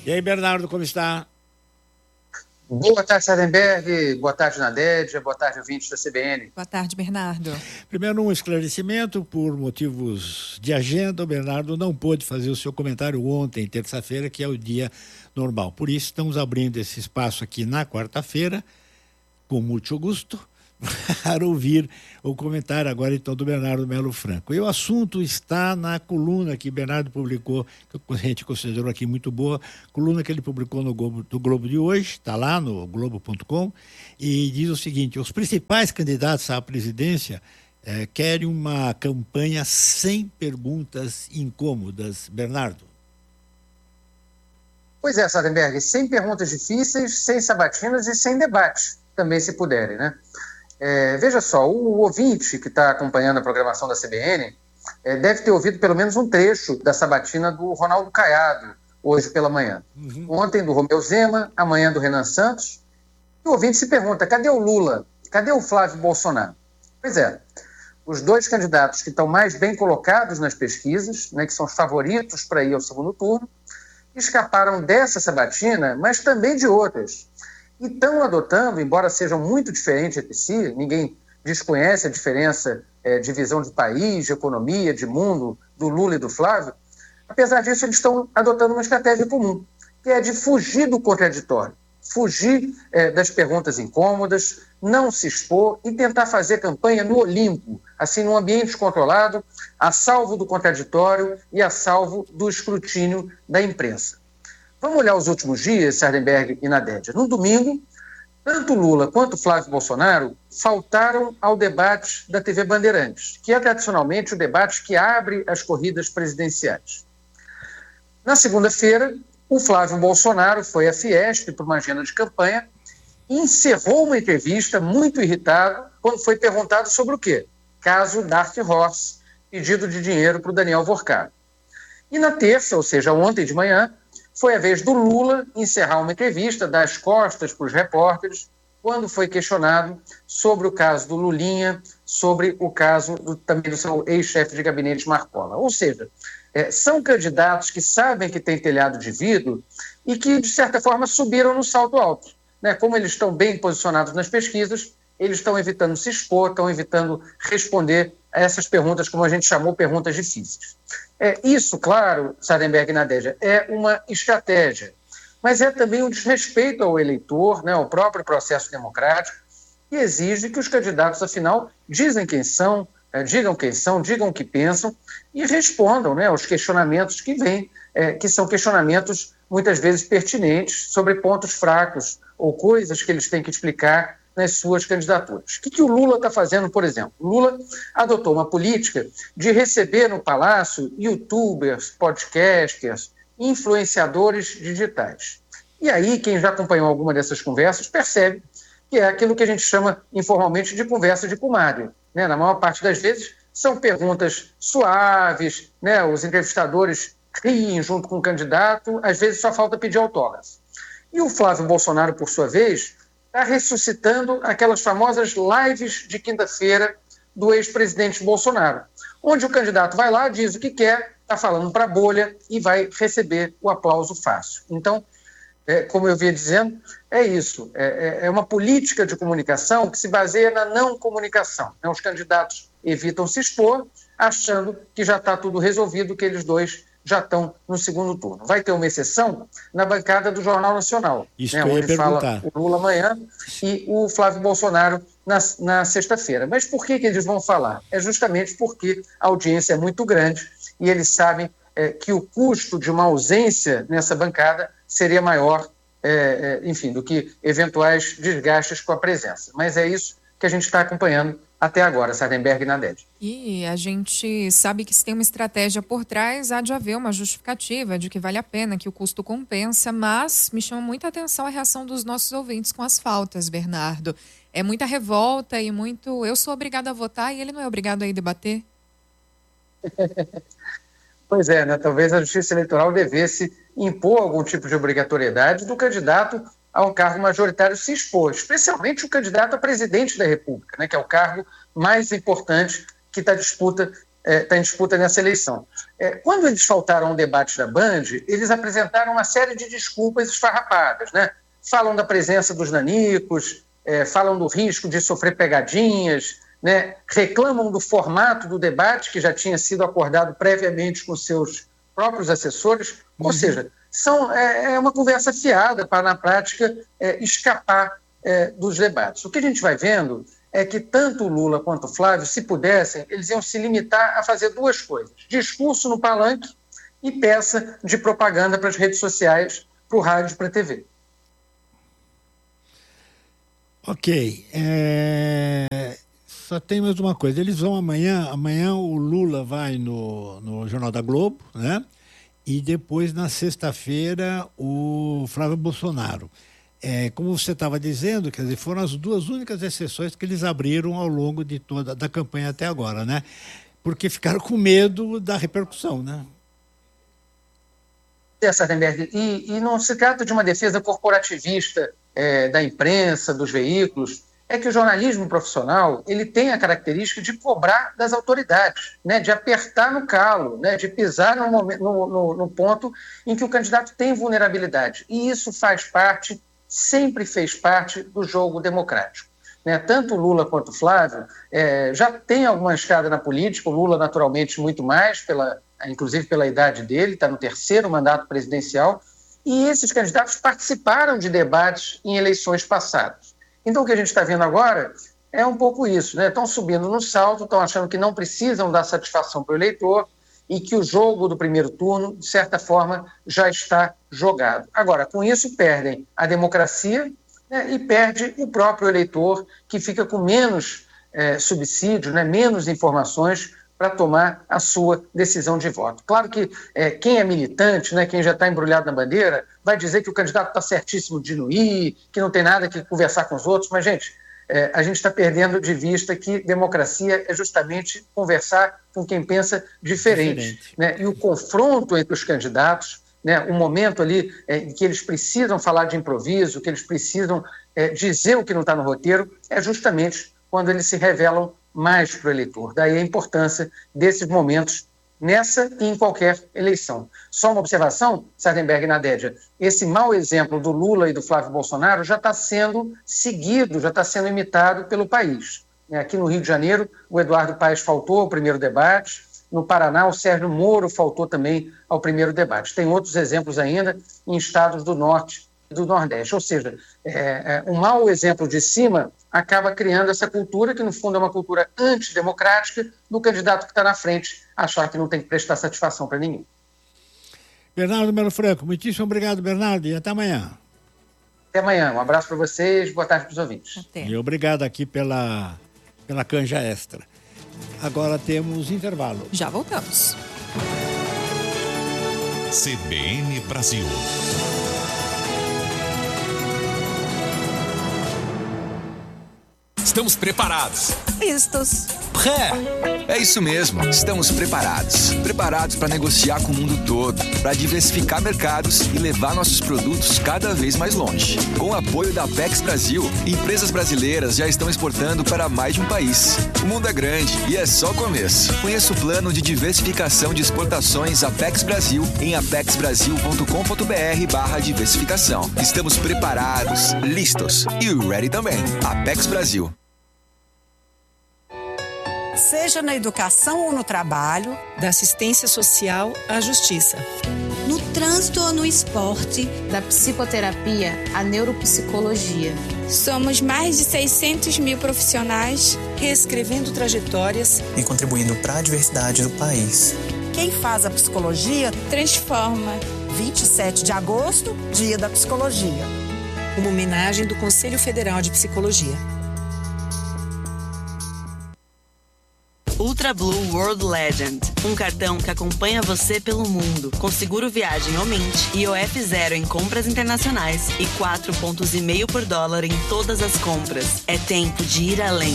E aí, Bernardo, como está? Boa tarde, Sardenberg. Boa tarde, Nadédia. Boa tarde, ouvintes da CBN. Boa tarde, Bernardo. Primeiro, um esclarecimento. Por motivos de agenda, o Bernardo não pôde fazer o seu comentário ontem, terça-feira, que é o dia normal. Por isso, estamos abrindo esse espaço aqui na quarta-feira, com muito gosto, para ouvir o comentário agora, então, do Bernardo Melo Franco. E o assunto está na coluna que Bernardo publicou, que a gente considerou aqui muito boa, coluna que ele publicou no Globo de hoje, está lá no globo.com, e diz o seguinte: os principais candidatos à presidência querem uma campanha sem perguntas incômodas. Bernardo. Pois é, Sardenberg, sem perguntas difíceis, sem sabatinas e sem debate, também se puderem, né? Veja só, o ouvinte que está acompanhando a programação da CBN deve ter ouvido pelo menos um trecho da sabatina do Ronaldo Caiado, hoje pela manhã. Ontem do Romeu Zema, amanhã do Renan Santos. E o ouvinte se pergunta, cadê o Lula? Cadê o Flávio Bolsonaro? Pois é, os dois candidatos que estão mais bem colocados nas pesquisas, né, que são os favoritos para ir ao segundo turno, escaparam dessa sabatina, mas também de outras. E estão adotando, embora sejam muito diferentes entre si, ninguém desconhece a diferença de visão de país, de economia, de mundo, do Lula e do Flávio, apesar disso eles estão adotando uma estratégia comum, que é de fugir do contraditório, fugir das perguntas incômodas, não se expor e tentar fazer campanha no Olimpo, assim, num ambiente controlado, a salvo do contraditório e a salvo do escrutínio da imprensa. Vamos olhar os últimos dias, Sardenberg e Nadédia. No domingo, tanto Lula quanto Flávio Bolsonaro faltaram ao debate da TV Bandeirantes, que é tradicionalmente o debate que abre as corridas presidenciais. Na segunda-feira, o Flávio Bolsonaro foi à Fiesp para uma agenda de campanha e encerrou uma entrevista muito irritado quando foi perguntado sobre o quê? Caso Dark Horse, pedido de dinheiro para o Daniel Vorcado. E na terça, ou seja, ontem de manhã, foi a vez do Lula encerrar uma entrevista, dar as costas para os repórteres, quando foi questionado sobre o caso do Lulinha, sobre o caso também do seu ex-chefe de gabinete, Marcola. Ou seja, são candidatos que sabem que tem telhado de vidro e que, de certa forma, subiram no salto alto. Né? Como eles estão bem posicionados nas pesquisas, eles estão evitando se expor, estão evitando responder a essas perguntas, como a gente chamou, perguntas difíceis. Isso, claro, Sardenberg e Nadédia, é uma estratégia, mas é também um desrespeito ao eleitor, né, ao próprio processo democrático, que exige que os candidatos, afinal, digam quem são, digam o que pensam e respondam, né, aos questionamentos que vêm, que são questionamentos muitas vezes pertinentes sobre pontos fracos ou coisas que eles têm que explicar nas suas candidaturas. O que o Lula está fazendo, por exemplo? O Lula adotou uma política de receber no Palácio youtubers, podcasters, influenciadores digitais. E aí, quem já acompanhou alguma dessas conversas percebe que é aquilo que a gente chama informalmente de conversa de comadre. Né? Na maior parte das vezes, são perguntas suaves, né? Os entrevistadores riem junto com o candidato, às vezes só falta pedir autógrafo. E o Flávio Bolsonaro, por sua vez, está ressuscitando aquelas famosas lives de quinta-feira do ex-presidente Bolsonaro, onde o candidato vai lá, diz o que quer, está falando para a bolha e vai receber o aplauso fácil. Então, como eu vinha dizendo, é isso. É uma política de comunicação que se baseia na não comunicação. Né? Os candidatos evitam se expor, achando que já está tudo resolvido, que eles dois já estão no segundo turno. Vai ter uma exceção na bancada do Jornal Nacional, isso né, onde fala o Lula amanhã e o Flávio Bolsonaro na sexta-feira. Mas por que eles vão falar? É justamente porque a audiência é muito grande e eles sabem que o custo de uma ausência nessa bancada seria maior, enfim, do que eventuais desgastes com a presença. Mas é isso que a gente está acompanhando até agora, Sardenberg e Nadédia. E a gente sabe que se tem uma estratégia por trás, há de haver uma justificativa de que vale a pena, que o custo compensa, mas me chama muita atenção a reação dos nossos ouvintes com as faltas, Bernardo. É muita revolta e muito... Eu sou obrigada a votar e ele não é obrigado a ir debater? Pois é, né? Talvez a Justiça Eleitoral devesse impor algum tipo de obrigatoriedade do candidato ao cargo majoritário se expor, especialmente o candidato a presidente da República, né, que é o cargo mais importante que está está em disputa nessa eleição. Quando eles faltaram ao debate da Band, eles apresentaram uma série de desculpas esfarrapadas, né? Falam da presença dos nanicos, falam do risco de sofrer pegadinhas, né? Reclamam do formato do debate que já tinha sido acordado previamente com seus próprios assessores, ou seja, é uma conversa fiada para, na prática, escapar dos debates. O que a gente vai vendo é que tanto o Lula quanto o Flávio, se pudessem, eles iam se limitar a fazer duas coisas: discurso no palanque e peça de propaganda para as redes sociais, para o rádio e para a TV. Ok. Só tem mais uma coisa. Eles vão amanhã o Lula vai no Jornal da Globo, né? E depois, na sexta-feira, o Flávio Bolsonaro. Como você estava dizendo, quer dizer, foram as duas únicas exceções que eles abriram ao longo de toda da campanha até agora, né? Porque ficaram com medo da repercussão, né? Sardenberg, e não se trata de uma defesa corporativista da imprensa, dos veículos. É que o jornalismo profissional ele tem a característica de cobrar das autoridades, né? De apertar no calo, né? De pisar no ponto em que o candidato tem vulnerabilidade. E isso faz parte, sempre fez parte do jogo democrático. Né? Tanto o Lula quanto o Flávio já tem alguma escada na política, o Lula naturalmente muito mais, inclusive pela idade dele, está no 3º mandato presidencial, e esses candidatos participaram de debates em eleições passadas. Então o que a gente está vendo agora é um pouco isso, né? Estão subindo no salto, estão achando que não precisam dar satisfação para o eleitor e que o jogo do primeiro turno, de certa forma, já está jogado. Agora, com isso perdem a democracia, né? E perde o próprio eleitor, que fica com menos subsídio, né? Menos informações para tomar a sua decisão de voto. Claro que quem é militante, né, quem já está embrulhado na bandeira, vai dizer que o candidato está certíssimo de não ir, que não tem nada que conversar com os outros, mas, gente, a gente está perdendo de vista que democracia é justamente conversar com quem pensa diferente. Né? E o confronto entre os candidatos, né, o momento ali em que eles precisam falar de improviso, que eles precisam dizer o que não está no roteiro, é justamente quando eles se revelam mais para o eleitor. Daí a importância desses momentos nessa e em qualquer eleição. Só uma observação, Sardenberg e Nadédia, esse mau exemplo do Lula e do Flávio Bolsonaro já está sendo seguido, já está sendo imitado pelo país. Aqui no Rio de Janeiro, o Eduardo Paes faltou ao primeiro debate, no Paraná, o Sérgio Moro faltou também ao primeiro debate. Tem outros exemplos ainda em estados do Norte e do Nordeste. Ou seja, um mau exemplo de cima acaba criando essa cultura, que no fundo é uma cultura antidemocrática, do candidato que está na frente achar que não tem que prestar satisfação para ninguém. Bernardo Melo Franco, muitíssimo obrigado, Bernardo, e até amanhã. Até amanhã, um abraço para vocês, boa tarde para os ouvintes. Até. E obrigado aqui pela canja extra. Agora temos intervalo. Já voltamos. CBN Brasil. Estamos preparados. Listos. É isso mesmo, estamos preparados. Preparados para negociar com o mundo todo, para diversificar mercados e levar nossos produtos cada vez mais longe. Com o apoio da Apex Brasil, empresas brasileiras já estão exportando para mais de um país. O mundo é grande e é só o começo. Conheça o plano de diversificação de exportações Apex Brasil em apexbrasil.com.br/diversificação. Estamos preparados, listos e ready também. Apex Brasil. Seja na educação ou no trabalho, da assistência social à justiça, no trânsito ou no esporte, da psicoterapia à neuropsicologia. Somos mais de 600 mil profissionais reescrevendo trajetórias e contribuindo para a diversidade do país. Quem faz a psicologia transforma. 27 de agosto, Dia da Psicologia. Uma homenagem do Conselho Federal de Psicologia. Ultra Blue World Legend, um cartão que acompanha você pelo mundo, com seguro viagem ou Mint, IOF 0 em compras internacionais e 4,5 pontos por dólar em todas as compras. É tempo de ir além.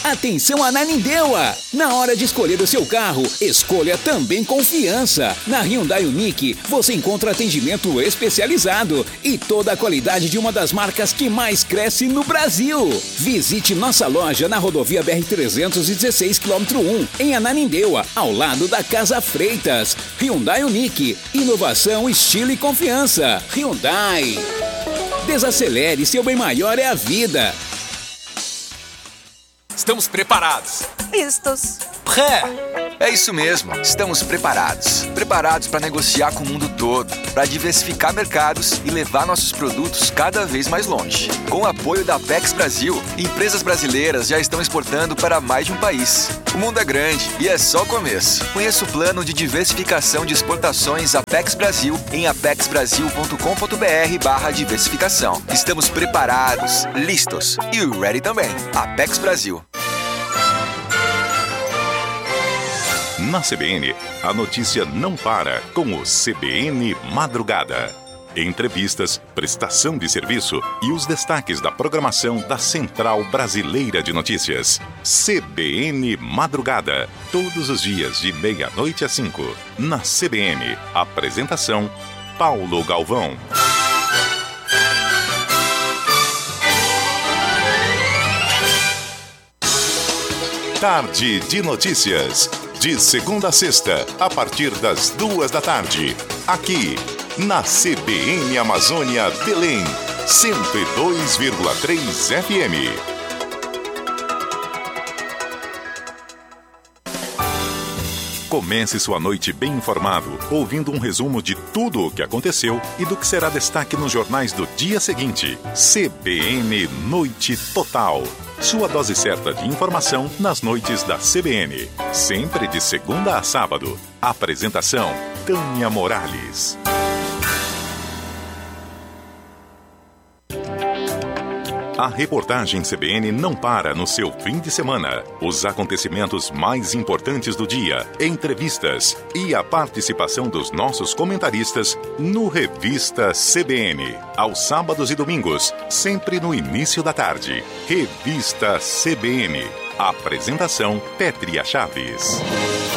Atenção Ananindeua! Na hora de escolher o seu carro, escolha também confiança. Na Hyundai Unique, você encontra atendimento especializado e toda a qualidade de uma das marcas que mais cresce no Brasil. Visite nossa loja na rodovia BR-316, quilômetro 1, em Ananindeua, ao lado da Casa Freitas. Hyundai Unique, inovação, estilo e confiança. Hyundai. Desacelere, seu bem maior é a vida. Estamos preparados. Listos. Pré! É isso mesmo, estamos preparados. Preparados para negociar com o mundo todo, para diversificar mercados e levar nossos produtos cada vez mais longe. Com o apoio da Apex Brasil, empresas brasileiras já estão exportando para mais de um país. O mundo é grande e é só o começo. Conheça o plano de diversificação de exportações Apex Brasil em apexbrasil.com.br/diversificação. Estamos preparados, listos e ready também. Apex Brasil. Na CBN, a notícia não para com o CBN Madrugada. Entrevistas, prestação de serviço e os destaques da programação da Central Brasileira de Notícias. CBN Madrugada, todos os dias de 00:30 às 5. Na CBN, apresentação Paulo Galvão. Tarde de Notícias. De segunda a sexta, a partir das 14h, aqui na CBN Amazônia Belém, 102,3 FM. Comece sua noite bem informado, ouvindo um resumo de tudo o que aconteceu e do que será destaque nos jornais do dia seguinte. CBN Noite Total. Sua dose certa de informação nas noites da CBN. Sempre de segunda a sábado. Apresentação: Tânia Morales. A reportagem CBN não para no seu fim de semana. Os acontecimentos mais importantes do dia, entrevistas e a participação dos nossos comentaristas no Revista CBN. Aos sábados e domingos, sempre no início da tarde. Revista CBN. Apresentação: Pétria Chaves.